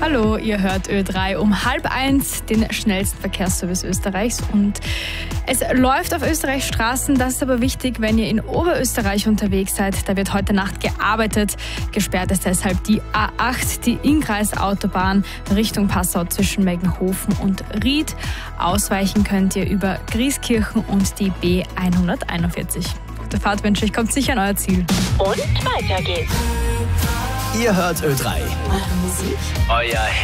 Hallo, ihr hört Ö3 um 12:30, den schnellsten Verkehrsservice Österreichs. Und es läuft auf Österreichs Straßen. Das ist aber wichtig, wenn ihr in Oberösterreich unterwegs seid. Da wird heute Nacht gearbeitet. Gesperrt ist deshalb die A8, die Innkreisautobahn Richtung Passau zwischen Meggenhofen und Ried. Ausweichen könnt ihr über Grieskirchen und die B141. Gute Fahrt wünsche ich, kommt sicher an euer Ziel. Und weiter geht's. Ihr hört Ö3. Eure Musik. Euer